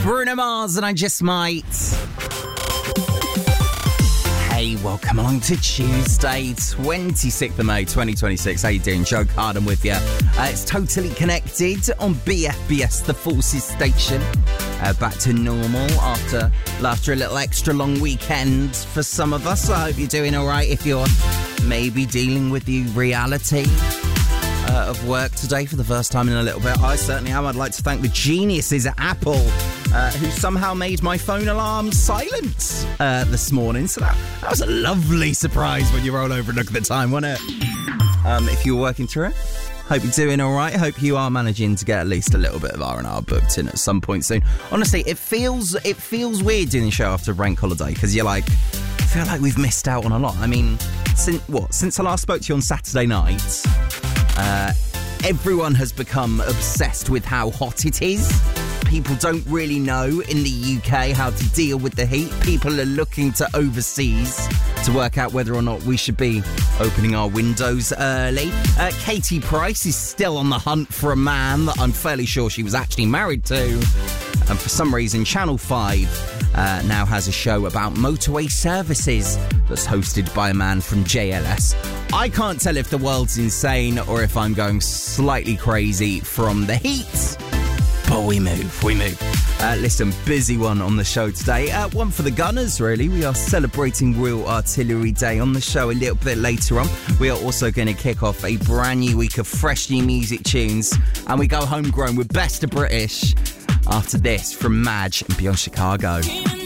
Bruno Mars and I Just Might. Hey, welcome along to Tuesday, 26th of May, 2026. How you doing? Joe Carden with you. It's Totally Connected on BFBS, the Forces station. Back to normal after a little extra long weekend for some of us. I hope you're doing all right if you're maybe dealing with the reality of work today for the first time in a little bit. I certainly am. I'd like to thank the geniuses at Apple who somehow made my phone alarm silent this morning. So that was a lovely surprise when you roll over and look at the time, wasn't it? If you were working through it. Hope you're doing all right. Hope you are managing to get at least a little bit of R&R booked in at some point soon. Honestly, it feels weird doing a show after a bank holiday because you're like, I feel like we've missed out on a lot. I mean, since I last spoke to you on Saturday night, everyone has become obsessed with how hot it is. People don't really know in the UK how to deal with the heat. People are looking to overseas to work out whether or not we should be opening our windows early. Katie Price is still on the hunt for a man that I'm fairly sure she was actually married to. And for some reason, Channel 5 now has a show about motorway services that's hosted by a man from JLS. I can't tell if the world's insane or if I'm going slightly crazy from the heat. But we move. Listen, busy one on the show today. One for the Gunners, really. We are celebrating Royal Artillery Day on the show a little bit later on. We are also going to kick off a brand new week of fresh new music tunes. And we go homegrown with Best of British after this from Madge and Beyond Chicago.